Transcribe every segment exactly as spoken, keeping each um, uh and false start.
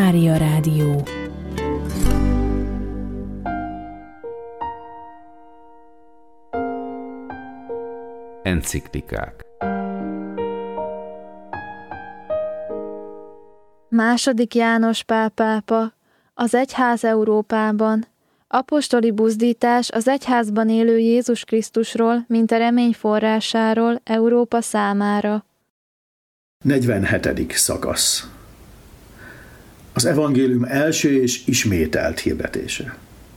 Mária Rádió. Enciklikák. Második János Pál pápa, az egyház Európában. Apostoli buzdítás az egyházban élő Jézus Krisztusról, mint a remény forrásáról Európa számára. negyvenhetedik szakasz. Az evangélium első és ismételt hirdetése.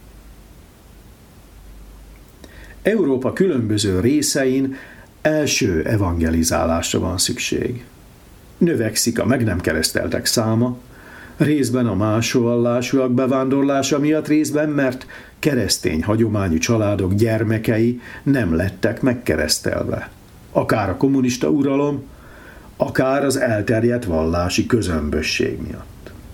Európa különböző részein első evangelizálásra van szükség. Növekszik a meg nem kereszteltek száma, részben a más vallásúak bevándorlása miatt, részben mert keresztény hagyományú családok gyermekei nem lettek megkeresztelve. Akár a kommunista uralom, akár az elterjedt vallási közömbösség miatt.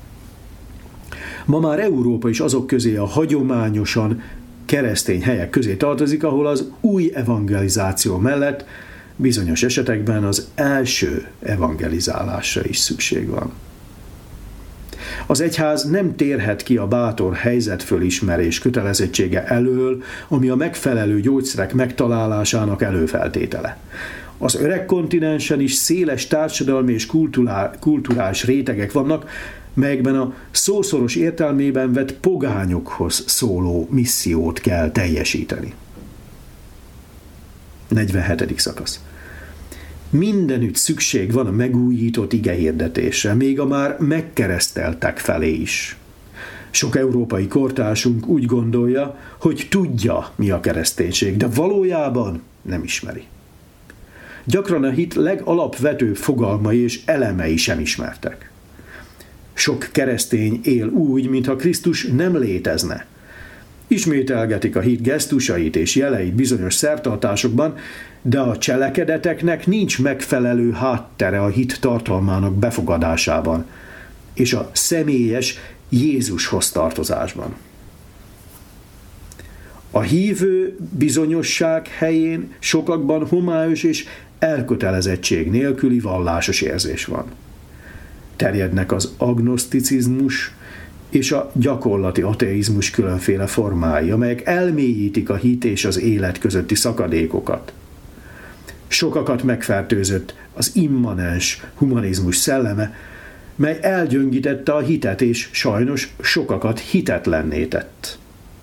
Ma már Európa is azok közé, a hagyományosan keresztény helyek közé tartozik, ahol az új evangelizáció mellett bizonyos esetekben az első evangelizálásra is szükség van. Az egyház nem térhet ki a bátor helyzetfölismerés kötelezettsége elől, ami a megfelelő gyógyszerek megtalálásának előfeltétele. Az öreg kontinensen is széles társadalmi és kulturális rétegek vannak, melyekben a szószoros értelmében vett pogányokhoz szóló missziót kell teljesíteni. negyvenhetedik szakasz. Mindenütt szükség van a megújított igehirdetésre, még a már megkereszteltek felé is. Sok európai kortársunk úgy gondolja, hogy tudja, mi a kereszténység, de valójában nem ismeri. Gyakran a hit legalapvetőbb fogalmai és elemei sem ismertek. Sok keresztény él úgy, mintha Krisztus nem létezne. Ismételgetik a hit gesztusait és jeleit bizonyos szertartásokban, de a cselekedeteknek nincs megfelelő háttere a hit tartalmának befogadásában és a személyes Jézushoz tartozásban. A hívő bizonyosság helyén sokakban homályos és elkötelezettség nélküli vallásos érzés van. Terjednek az agnoszticizmus és a gyakorlati ateizmus különféle formái, amelyek elmélyítik a hit és az élet közötti szakadékokat. Sokakat megfertőzött az immanens humanizmus szelleme, mely elgyöngítette a hitet, és sajnos sokakat hitetlenné tett.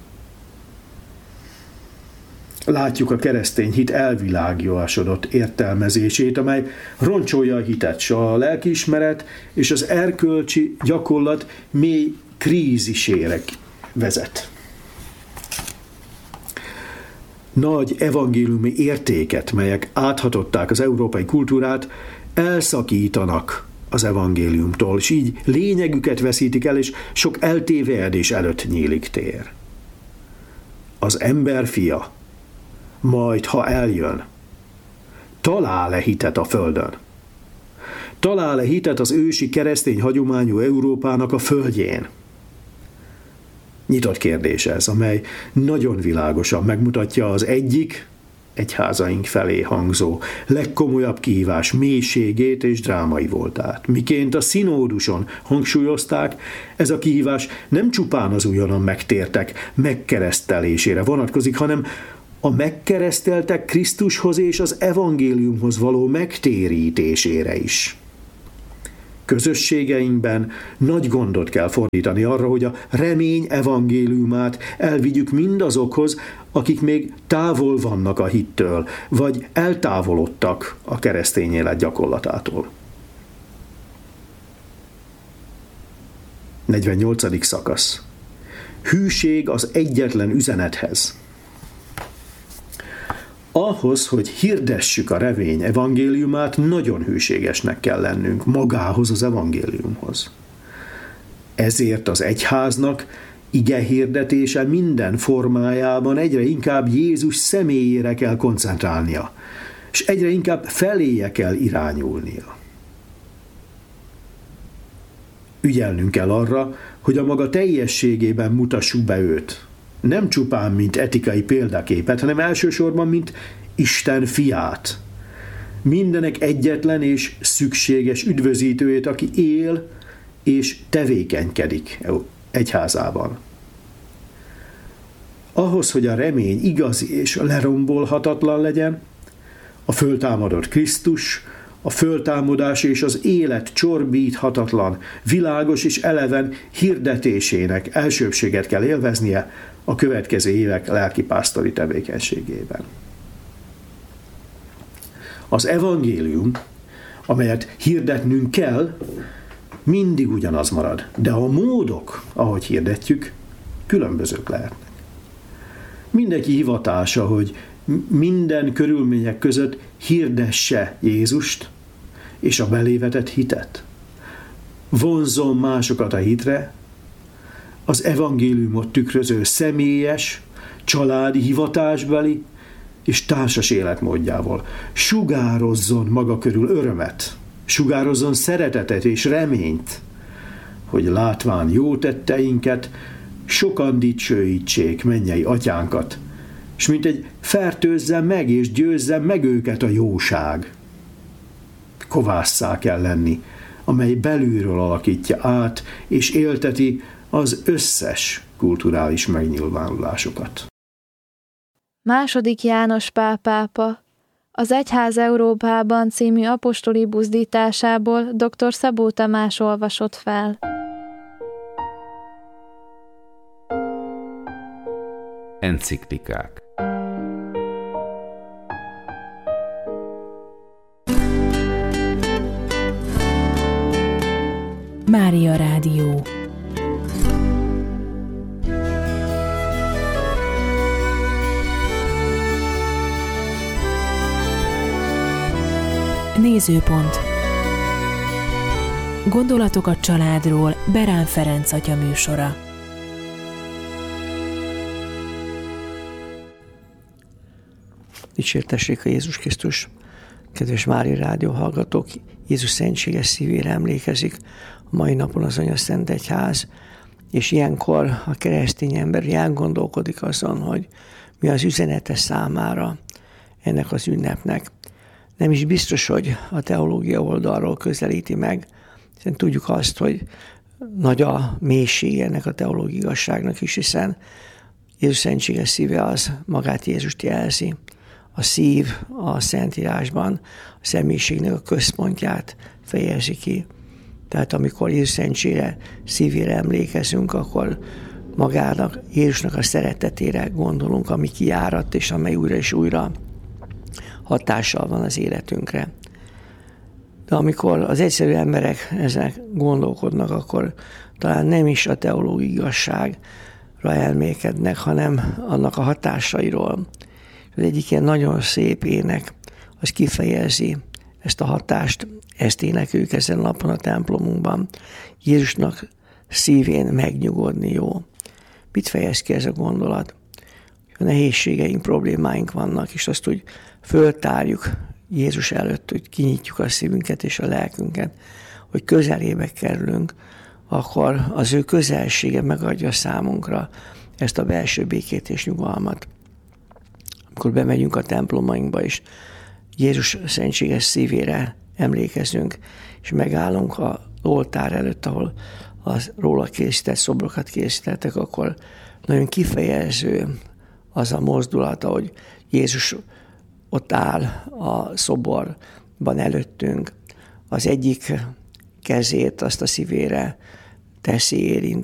Látjuk a keresztény hit elvilágiasodott értelmezését, amely roncsolja a hitet, s a lelkiismeret és az erkölcsi gyakorlat mély krízisére vezet. Nagy evangéliumi értéket, melyek áthatották az európai kultúrát, elszakítanak az evangéliumtól, és így lényegüket veszítik el, és sok eltévelyedés előtt nyílik tér. Az ember fia, majd ha eljön, talál-e hitet a földön? Talál-e hitet az ősi keresztény hagyományú Európának a földjén? Nyitott kérdés ez, amely nagyon világosan megmutatja az egyik, egyházaink felé hangzó legkomolyabb kihívás mélységét és drámai voltát. Miként a szinóduson hangsúlyozták, ez a kihívás nem csupán az újonnan megtértek megkeresztelésére vonatkozik, hanem a megkereszteltek Krisztushoz és az evangéliumhoz való megtérítésére is. Közösségeinkben nagy gondot kell fordítani arra, hogy a remény evangéliumát elvigyük mindazokhoz, akik még távol vannak a hittől, vagy eltávolodtak a keresztény élet gyakorlatától. negyvennyolcadik szakasz. Hűség az egyetlen üzenethez. Ahhoz, hogy hirdessük a remény evangéliumát, nagyon hűségesnek kell lennünk magához az evangéliumhoz. Ezért az egyháznak ige hirdetése minden formájában egyre inkább Jézus személyére kell koncentrálnia, és egyre inkább feléje kell irányulnia. Ügyelnünk kell arra, hogy a maga teljességében mutassuk be őt. Nem csupán, mint etikai példaképet, hanem elsősorban, mint Isten fiát. Mindenek egyetlen és szükséges üdvözítőjét, aki él és tevékenykedik egyházában. Ahhoz, hogy a remény igazi és lerombolhatatlan legyen, a föltámadott Krisztus, a föltámadás és az élet csorbíthatatlan, világos és eleven hirdetésének elsőbséget kell élveznie a következő évek lelkipásztori tevékenységében. Az evangélium, amelyet hirdetnünk kell, mindig ugyanaz marad, de a módok, ahogy hirdetjük, különbözők lehetnek. Mindenki hivatása, hogy minden körülmények között hirdesse Jézust és a belévetett hitet. Vonzzon másokat a hitre, az evangéliumot tükröző személyes, családi, hivatásbeli és társas életmódjával. Sugározzon maga körül örömet, sugározzon szeretetet és reményt, hogy látván jó tetteinket, sokan dicsőítsék mennyei atyánkat, és mint egy fertőzze meg és győzze meg őket a jóság. Kovásszá kell lenni, amely belülről alakítja át és élteti az összes kulturális megnyilvánulásokat. Második János Pál pápa az Egyház Európában című apostoli buzdításából dr. Szabó Tamás olvasott fel. Enciklikák. Mária Rádió. Nézőpont. Gondolatok a családról Berán Ferenc atya műsora. Dicsértessék a Jézus Krisztus! Kedves Mária Rádió hallgatók, Jézus szentséges szívére emlékezik a mai napon az Anyaszent Egyház, és ilyenkor a keresztény ember elgondolkodik azon, hogy mi az üzenete számára ennek az ünnepnek. Nem is biztos, hogy a teológia oldalról közelíti meg, hiszen tudjuk azt, hogy nagy a mélység ennek a teológiai igazságnak is, hiszen Jézus szentséges szíve az magát Jézust jelzi. A szív a Szentírásban a személyiségnek a központját fejezi ki. Tehát amikor Jézus szentségre szívére emlékezünk, akkor magának, Jézusnak a szeretetére gondolunk, ami kiáradt, és amely újra és újra hatással van az életünkre. De amikor az egyszerű emberek ezek gondolkodnak, akkor talán nem is a teológiai igazságra elmélkednek, hanem annak a hatásairól. Az egyik ilyen nagyon szép ének, az kifejezi ezt a hatást, ezt énekeljük ezen a napon a templomunkban. Jézusnak szívén megnyugodni jó. Mit fejez ki ez a gondolat? A nehézségeink, problémáink vannak, és azt úgy föltárjuk Jézus előtt, hogy kinyitjuk a szívünket és a lelkünket, hogy közelébe kerülünk, akkor az ő közelsége megadja számunkra ezt a belső békét és nyugalmat. Amikor bemegyünk a templomainkba is, Jézus szentséges szívére emlékezünk, és megállunk az oltár előtt, ahol az róla készített szobrokat készítettek, akkor nagyon kifejező az a mozdulata, hogy Jézus ott áll a szoborban előttünk, az egyik kezét azt a szívére teszi, érinti,